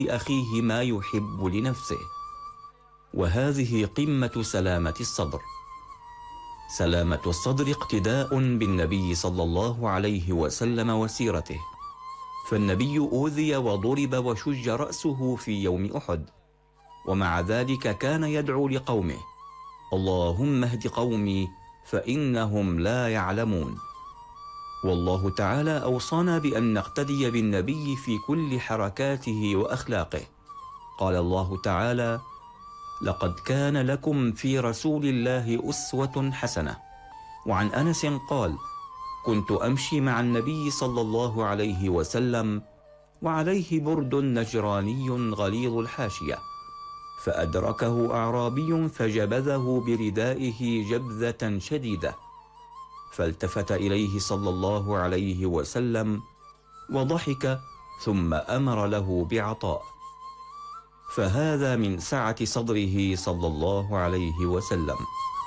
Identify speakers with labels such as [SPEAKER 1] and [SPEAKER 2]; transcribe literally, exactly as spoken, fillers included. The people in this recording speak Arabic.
[SPEAKER 1] لأخيه ما يحب لنفسه، وهذه قمة سلامة الصدر. سلامة الصدر اقتداء بالنبي صلى الله عليه وسلم وسيرته، فالنبي أوذي وضرب وشج رأسه في يوم أحد، ومع ذلك كان يدعو لقومه: اللهم اهد قومي فإنهم لا يعلمون. والله تعالى أوصانا بأن نقتدي بالنبي في كل حركاته وأخلاقه. قال الله تعالى: لقد كان لكم في رسول الله أسوة حسنة. وعن أنس قال: كنت أمشي مع النبي صلى الله عليه وسلم وعليه برد نجراني غليظ الحاشية، فأدركه أعرابي فجبذه بردائه جبذة شديدة، فالتفت إليه صلى الله عليه وسلم وضحك، ثم أمر له بعطاء. فهذا من سعة صدره صلى الله عليه وسلم.